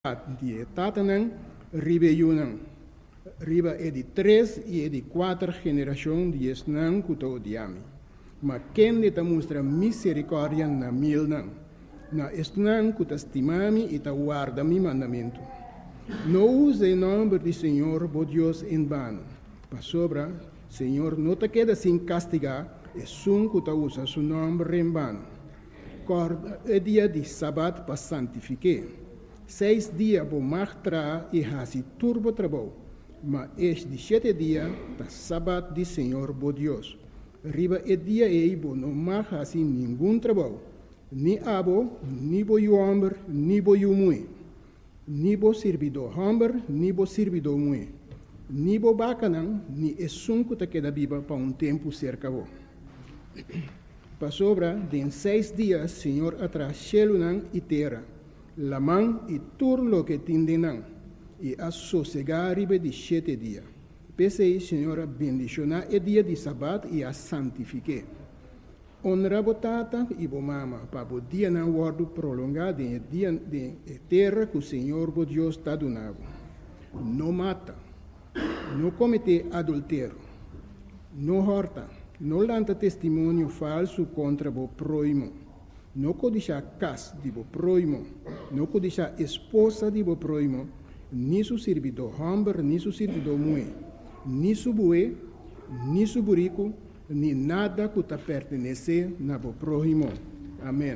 die tatanan ribe yunan riba é de 3 e é de 4 geração de esnan kuto diami. Mas quem te mostra misericórdia na milnan, na esnan kuta estimami e ta guarda mi mandamento. Não use o nome do Senhor, bo Deus, em vano. Para sobra, Senhor, não te queda sem castigar, e sun kuta usa su nome em vano. Corda é dia de sábado para santificar. 6 dias vou martrar e hasi turbo trabalho, mas este de 7 dias da sábado de Senhor bo Deus. Riba é dia ei bo não mar hasi nenhum trabalho, ni abo, ni bo homem, ni bo mui, ni bo servidor homem, ni bo servidor mui, ni bo bacanan, ni essunco te queda viva para tempo cerca bo. Para sobra, de 6 dias, Senhor atrás chelunan e terra. La man e tur lo que tindenan e a sossegar ribe de 7 dias. Pese Senhora bendiciona e dia de sabat e a santifique. Honra botata e bo mama para o dia na guardo prolongado em dia de terra que o Senhor bo Deus está donado. Não mata, não comete adultério, não horta, não lanta testemunho falso contra o próximo. Não codicia casa de bo próximo, não codicia esposa de bo próximo, nem su servidor homem, nem su servidor mulher, nem su bue, nem su burico, nem nada que te pertenece na bo próximo. Amém.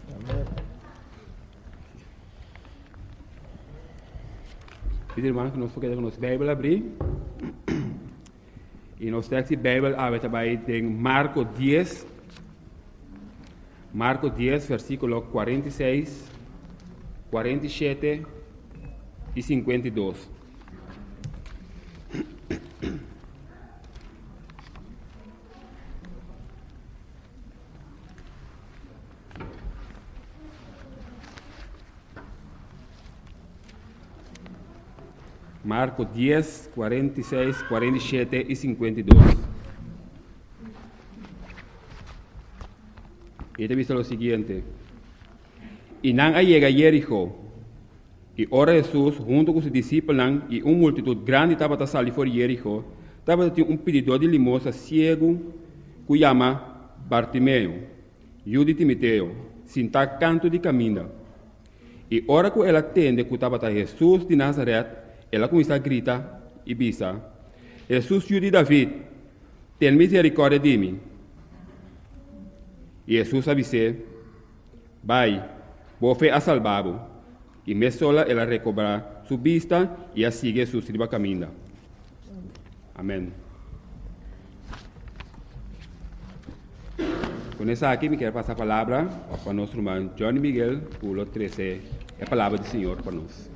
Pedir irmão que nós podemos nossa Bíblia abrir. E nós temos a Bíblia aberta em Marcos 10. Marcos 10, versículo 46, 47 e 52. Marcos 10, 46, 47 e 52. Y te he visto lo siguiente. Y nan llega a Jericho. Y ora Jesús, junto con sus discípulos y una multitud grande, estaba a salir por Jericho. Estaba un pedidor de limosna ciego, que llama Bartimeo, hijo de Timoteo, sin estar canto de camino. Y ora que él atende que estaba a Jesús de Nazaret, ela comienza a gritar y dice: Jesús, hijo de David, ten misericordia de mí. E Jesus disse: vai, vou a salvá-lo. E me sola ela recobrar sua vista e a sigue su sirva caminho. Amém. Com essa aqui, me quero passar a palavra para nosso irmão Johnny Miguel, por 13, a palavra do Senhor para nós.